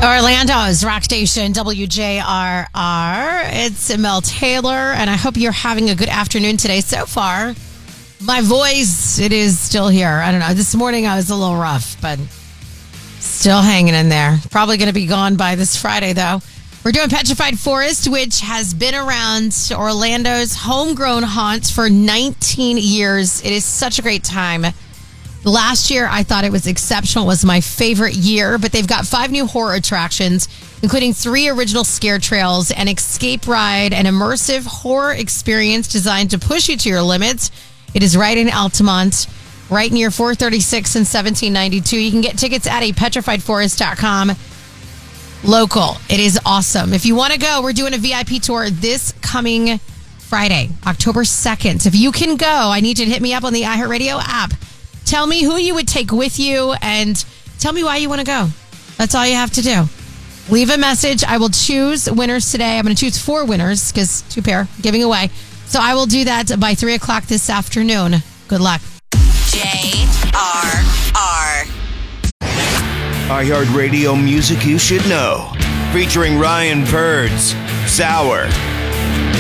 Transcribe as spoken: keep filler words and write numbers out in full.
Orlando's Rock Station, W J R R. It's Mel Taylor, and I hope you're having a good afternoon today. So far, my voice, it is still here. I don't know. This morning I was a little rough, but still hanging in there. Probably going to be gone by this Friday, though. We're doing Petrified Forest, which has been around Orlando's homegrown haunt for nineteen years. It is such a great time. Last year, I thought it was exceptional. It was my favorite year, but they've got five new horror attractions, including three original scare trails, an escape ride, an immersive horror experience designed to push you to your limits. It is right in Altamont, right near four thirty-six and seventeen ninety-two. You can get tickets at a petrified forest dot com. Local. It is awesome. If you want to go, we're doing a V I P tour this coming Friday, October second. If you can go, I need you to hit me up on the iHeartRadio app. Tell me who you would take with you and tell me why you want to go. That's all you have to do. Leave a message. I will choose winners today. I'm going to choose four winners because two pair giving away. So I will do that by three o'clock this afternoon. Good luck. J R R. iHeartRadio music you should know. Featuring Ryan Birds, Sour,